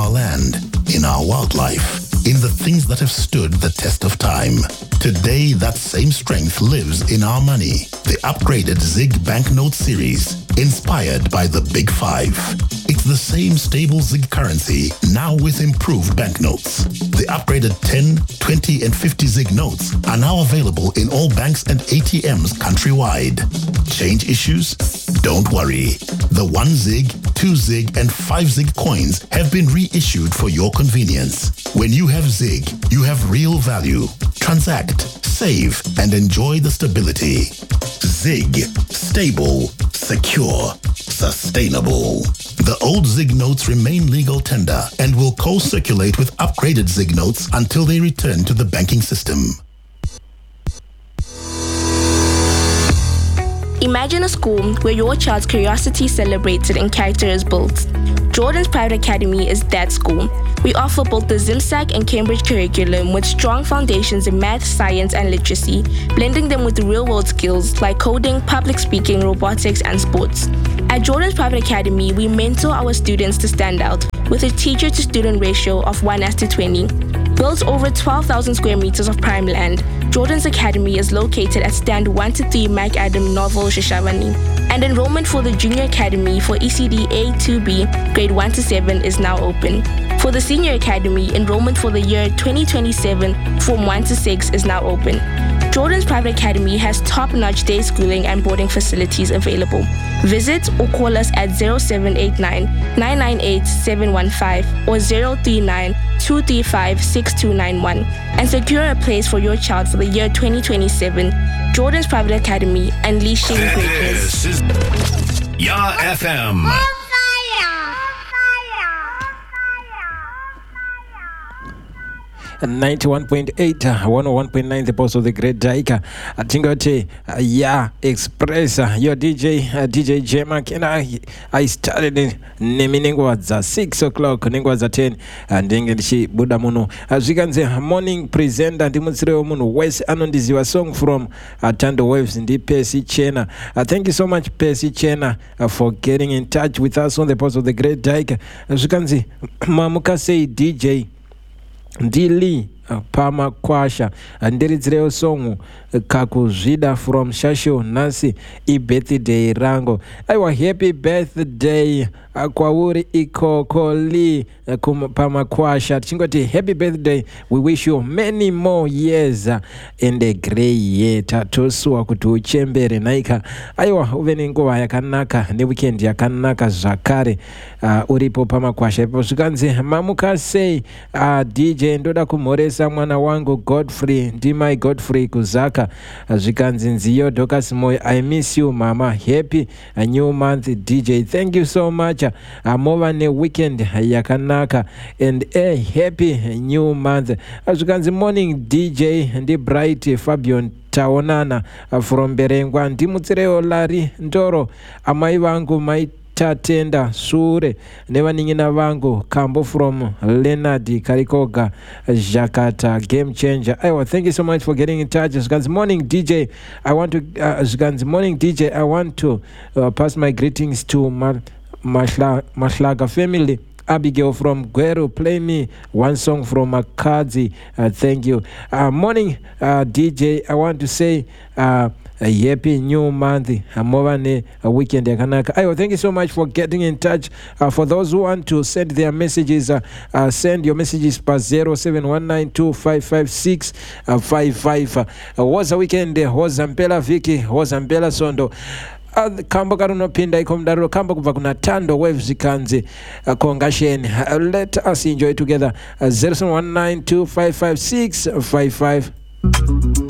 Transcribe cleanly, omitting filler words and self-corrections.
our land, in our wildlife, in the things that have stood the test of time. Today, that same strength lives in our money. The upgraded Zig Banknote series, inspired by the Big Five. It's the same stable Zig currency, now with improved banknotes. The upgraded 10, 20, and 50 Zig notes are now available in all banks and ATMs countrywide. Change issues? Don't worry. The 1 Zig, 2 Zig, and 5 Zig coins have been reissued for your convenience. When you have Zig, you have real value. Transact, save, and enjoy the stability. Zig. Stable, secure, sustainable. The old Zig notes remain legal tender and will co-circulate with upgraded Zig notes until they return to the banking system. Imagine a school where your child's curiosity is celebrated and character is built. Jordan's Private Academy is that school. We offer both the ZimSac and Cambridge curriculum with strong foundations in math, science, and literacy, blending them with real-world skills like coding, public speaking, robotics, and sports. At Jordan's Private Academy, we mentor our students to stand out with a teacher-to-student ratio of 1:20. Built over 12,000 square meters of prime land, Jordan's Academy is located at Stand 1-3 Mac Adam Novel Shishavani. And enrollment for the Junior Academy for ECD A-2B, grade 1-7 is now open. For the Senior Academy, enrollment for the year 2027, Form 1-6 is now open. Jordan's Private Academy has top-notch day schooling and boarding facilities available. Visit or call us at 0789-998-715 or 039-235-6291 and secure a place for your child for the year 2027. Jordan's Private Academy, unleashing greatness. This is Ya FM. 91.8, 101.9, the pulse of the great Daika. Tingote, Ya Express, your DJ J-Mac, and I started in Neminingwaza 6 o'clock, Ningwaza 10, and English Budamuno. As you can say, morning presenter, Dimutsreo Muno, West Anondis, your song from Tando Waves in the PSC Chena. Thank you so much, PSC Chena, for getting in touch with us on the pulse of the great Daika. As you can see, Mamuka say DJ Dili Pama Kwasha and Deritzreo Songu Kakuzida from Shasho Nasi I birthday Rango. Awa happy birthday Kwawuri Iko Koli Pama Kwasha Chingoti, happy birthday. We wish you many more years in the grey year. Tatosu kutu chembere naika. Aiwa uveningo yakanaka ni weekend yakanaka zakare uripo Pama Kwasha. Posukanzi Mamuka say DJ ndoda kumoresa mwana wangu Godfrey ndimai Godfrey kuzaka zvikanzi nziyo Docas Moy, I miss you mama, happy a new month DJ, thank you so much. Mova ne weekend yakanaka and a happy new month. Zvikanzi morning DJ ndi Bright Fabian Taonana from Berengwa ndimutsireo Lari Ndoro amai vangu tatenda sure nevaningina vangu Kambo from Leonard Karikoga Jakarta game changer. Thank you so much for getting in touch. Zgan's morning DJ, I want to pass my greetings to Mashlaga family. Abigail from Guero, play me one song from Makadzi. Thank you. Morning DJ, I want to say a happy new month. A weekend. Thank you so much for getting in touch. For those who want to send their messages, send your messages per 0719255655. Was a weekend. Was Zampela Vicky. Was Zampela Sondo. Kambo karuno pinda ikomdaro kambo kuva kuna Tando Waves zikanze kongasheni. Let us enjoy together. 0719255655.